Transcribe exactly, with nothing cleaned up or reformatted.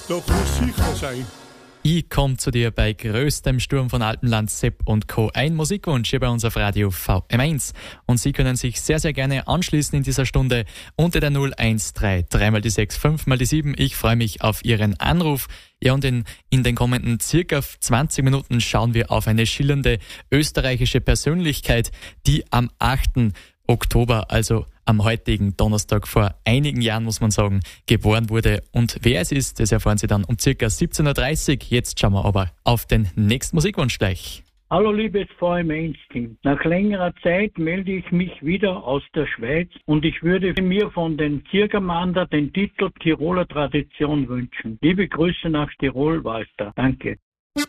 Da kann sicher sein. Ich komme zu dir bei größtem Sturm von Alpenland, Sepp und Co. Ein Musikwunsch hier bei uns auf Radio V M eins. Und Sie können sich sehr, sehr gerne anschließen in dieser Stunde unter der null eins drei, drei mal die sechs, fünf mal die sieben. Ich freue mich auf Ihren Anruf. Ja, und in, in den kommenden circa zwanzig Minuten schauen wir auf eine schillernde österreichische Persönlichkeit, die am achten Oktober, also am heutigen Donnerstag vor einigen Jahren, muss man sagen, geboren wurde. Und wer es ist, das erfahren Sie dann um circa siebzehn Uhr dreißig. Jetzt schauen wir aber auf den nächsten Musikwunsch gleich. Hallo liebes V M eins-Team. Nach längerer Zeit melde ich mich wieder aus der Schweiz und ich würde mir von den Ziergermander den Titel Tiroler Tradition wünschen. Liebe Grüße nach Tirol, Walter. Danke.